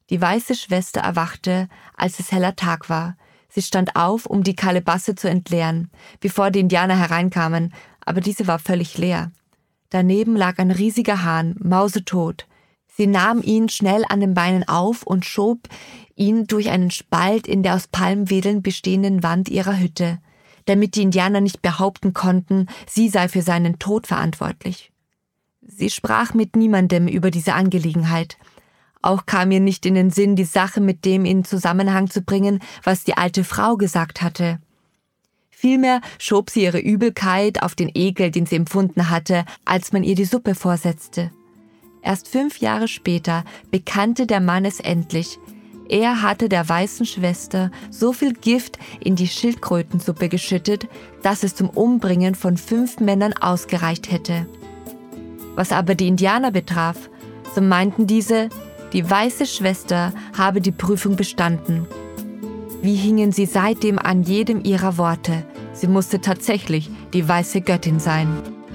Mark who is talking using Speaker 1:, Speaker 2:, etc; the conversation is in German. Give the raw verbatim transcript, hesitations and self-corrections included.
Speaker 1: Die weiße Schwester erwachte, als es heller Tag war. Sie stand auf, um die Kalebasse zu entleeren, bevor die Indianer hereinkamen, aber diese war völlig leer. Daneben lag ein riesiger Hahn, mausetot. Sie nahm ihn schnell an den Beinen auf und schob ihn durch einen Spalt in der aus Palmwedeln bestehenden Wand ihrer Hütte, damit die Indianer nicht behaupten konnten, sie sei für seinen Tod verantwortlich. Sie sprach mit niemandem über diese Angelegenheit. Auch kam ihr nicht in den Sinn, die Sache mit dem in Zusammenhang zu bringen, was die alte Frau gesagt hatte. Vielmehr schob sie ihre Übelkeit auf den Ekel, den sie empfunden hatte, als man ihr die Suppe vorsetzte. Erst fünf Jahre später bekannte der Mann es endlich. Er hatte der weißen Schwester so viel Gift in die Schildkrötensuppe geschüttet, dass es zum Umbringen von fünf Männern ausgereicht hätte. Was aber die Indianer betraf, so meinten diese, die weiße Schwester habe die Prüfung bestanden. Wie hingen sie seitdem an jedem ihrer Worte? Sie musste tatsächlich die weiße Göttin sein.